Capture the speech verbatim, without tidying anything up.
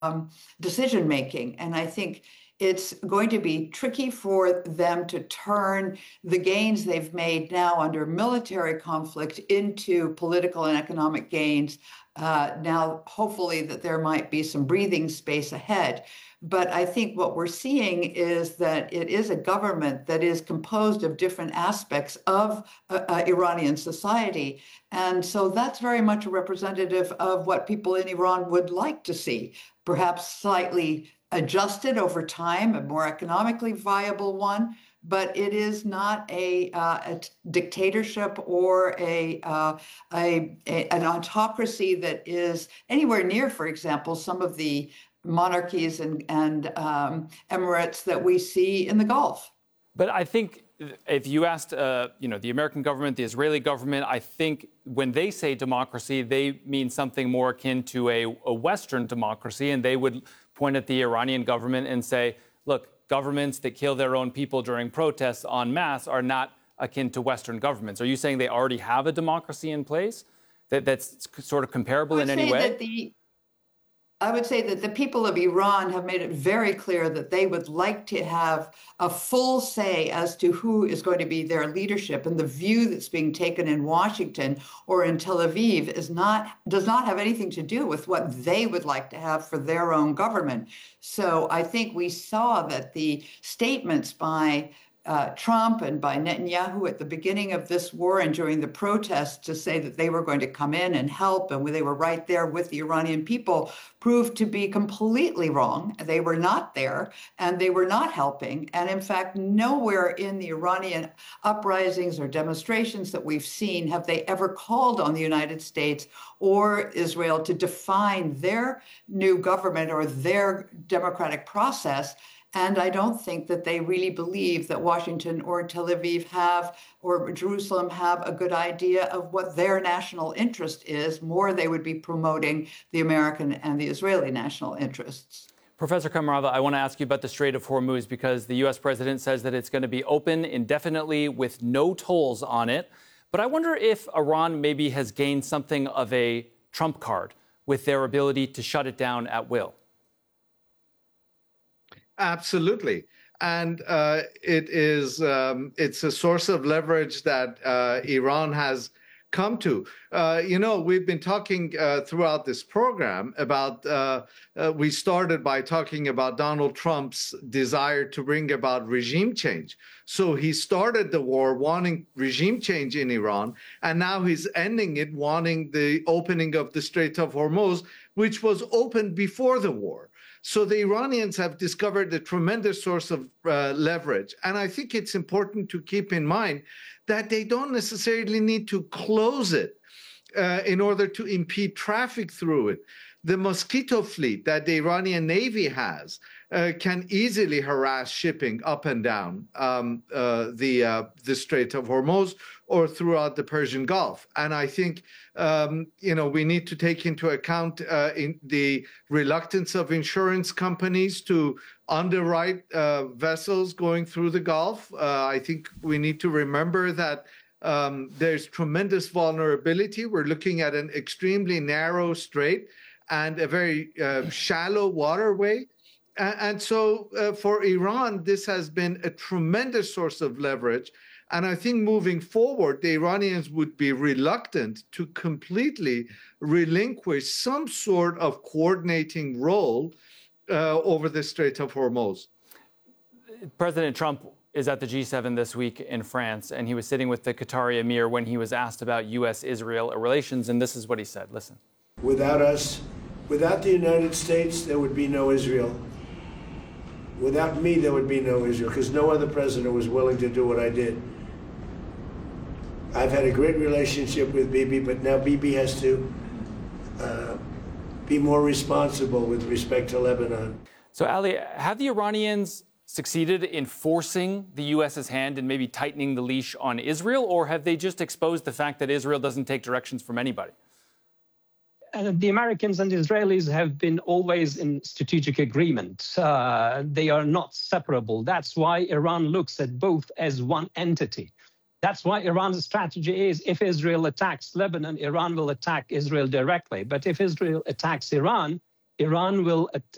um, decision making. And I think it's going to be tricky for them to turn the gains they've made now under military conflict into political and economic gains. Uh, now, hopefully, that there might be some breathing space ahead. But I think what we're seeing is that it is a government that is composed of different aspects of uh, uh, Iranian society. And so that's very much a representative of what people in Iran would like to see, perhaps slightly adjusted over time, a more economically viable one, but it is not a, uh, a dictatorship or a, uh, a, a an autocracy that is anywhere near, for example, some of the monarchies and, and um, emirates that we see in the Gulf. But I think if you asked, uh, you know, the American government, the Israeli government, I think when they say democracy, they mean something more akin to a, a Western democracy, and they would point at the Iranian government and say, look, governments that kill their own people during protests en masse are not akin to Western governments. Are you saying they already have a democracy in place that, that's sort of comparable in any way? That the, I would say that the people of Iran have made it very clear that they would like to have a full say as to who is going to be their leadership, and the view that's being taken in Washington or in Tel Aviv is not does not have anything to do with what they would like to have for their own government. So I think we saw that the statements by Uh, Trump and by Netanyahu at the beginning of this war and during the protests to say that they were going to come in and help and they were right there with the Iranian people proved to be completely wrong. They were not there and they were not helping. And in fact, nowhere in the Iranian uprisings or demonstrations that we've seen have they ever called on the United States or Israel to define their new government or their democratic process. And I don't think that they really believe that Washington or Tel Aviv have, or Jerusalem have, a good idea of what their national interest is. More, they would be promoting the American and the Israeli national interests. Professor Kamarava, I want to ask you about the Strait of Hormuz, because the U S president says that it's going to be open indefinitely with no tolls on it. But I wonder if Iran maybe has gained something of a trump card with their ability to shut it down at will. Absolutely. And uh, it is um, it's a source of leverage that uh, Iran has come to. Uh, you know, we've been talking uh, throughout this program about, uh, uh, we started by talking about Donald Trump's desire to bring about regime change. So he started the war wanting regime change in Iran, and now he's ending it wanting the opening of the Strait of Hormuz, which was opened before the war. So the Iranians have discovered a tremendous source of uh, leverage. And I think it's important to keep in mind that they don't necessarily need to close it uh, in order to impede traffic through it. The Mosquito fleet that the Iranian Navy has uh, can easily harass shipping up and down um, uh, the, uh, the Strait of Hormuz or throughout the Persian Gulf. And I think, um, you know, we need to take into account uh, in the reluctance of insurance companies to underwrite uh, vessels going through the Gulf. Uh, I think we need to remember that um, there's tremendous vulnerability. We're looking at an extremely narrow strait and a very uh, shallow waterway. And, and so uh, for Iran, this has been a tremendous source of leverage. And I think moving forward, the Iranians would be reluctant to completely relinquish some sort of coordinating role uh, over the Strait of Hormuz. President Trump is at the G seven this week in France, and he was sitting with the Qatari emir when he was asked about U S Israel relations, and this is what he said. Listen. Without us, without the United States, there would be no Israel. Without me, there would be no Israel, because no other president was willing to do what I did. I've had a great relationship with Bibi, but now Bibi has to uh, be more responsible with respect to Lebanon. So, Ali, have the Iranians succeeded in forcing the U S's hand and maybe tightening the leash on Israel, or have they just exposed the fact that Israel doesn't take directions from anybody? Uh, the Americans and the Israelis have been always in strategic agreement. Uh, they are not separable. That's why Iran looks at both as one entity. That's why Iran's strategy is, if Israel attacks Lebanon, Iran will attack Israel directly. But if Israel attacks Iran, Iran will at-